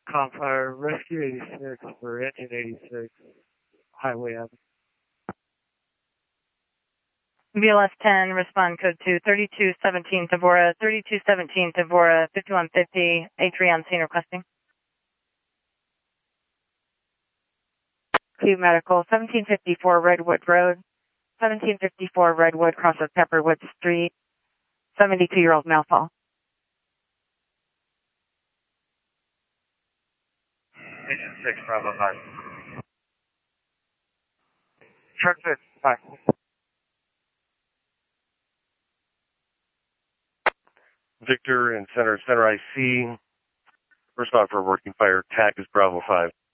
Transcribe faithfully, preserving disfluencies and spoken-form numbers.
Compire, Rescue eighty-six for Engine eighty-six, Highway Avenue. B L S ten, respond code two, thirty-two seventeen Tavora, thirty-two seventeen Tavora, fifty-one fifty, A three on scene requesting. Q Medical, seventeen fifty-four Redwood Road, seventeen fifty-four Redwood, cross of Pepperwood Street, seventy-two-year-old male fall. Engine six, Bravo five. Truck six, five. Victor and Center, Center I C. Respond for working fire. T A C is Bravo five.